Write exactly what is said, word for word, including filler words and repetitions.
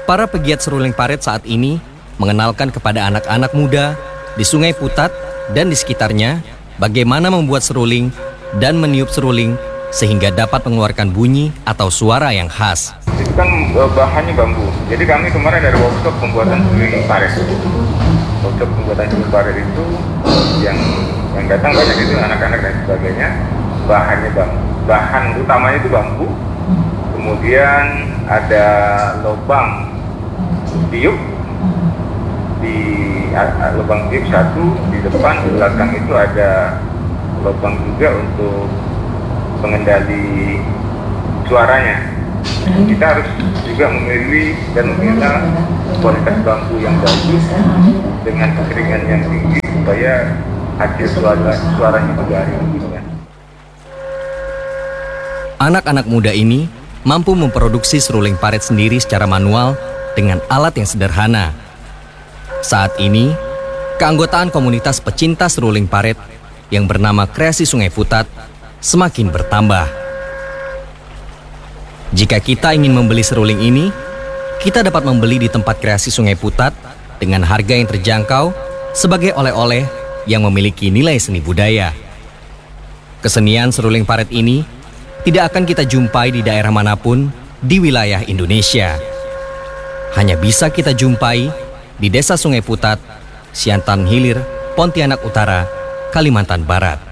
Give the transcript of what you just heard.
Para pegiat seruling paret saat ini mengenalkan kepada anak-anak muda di Sungai Putat dan di sekitarnya bagaimana membuat seruling dan meniup seruling sehingga dapat mengeluarkan bunyi atau suara yang khas. Itu kan bahannya bambu. Jadi kami kemarin dari workshop pembuatan seruling paret. Workshop pembuatan seruling paret itu yang yang datang banyak itu anak-anak dan sebagainya. Bahannya bambu. Bahan utamanya itu bambu. Kemudian ada lubang tiup di uh, lubang tiup satu di depan, di belakang itu ada lubang juga untuk pengendali suaranya. Kita harus juga memilih dan memilah kualitas bambu yang bagus dengan kekeringan yang tinggi supaya hasil suara suaranya bergari. Anak-anak muda ini mampu memproduksi seruling paret sendiri secara manual dengan alat yang sederhana. Saat ini, keanggotaan komunitas pecinta seruling paret yang bernama Kreasi Sungai Putat semakin bertambah. Jika kita ingin membeli seruling ini, kita dapat membeli di tempat Kreasi Sungai Putat dengan harga yang terjangkau sebagai oleh-oleh yang memiliki nilai seni budaya. Kesenian seruling paret ini tidak akan kita jumpai di daerah manapun di wilayah Indonesia. Hanya bisa kita jumpai di Desa Sungai Putat, Siantan Hilir, Pontianak Utara, Kalimantan Barat.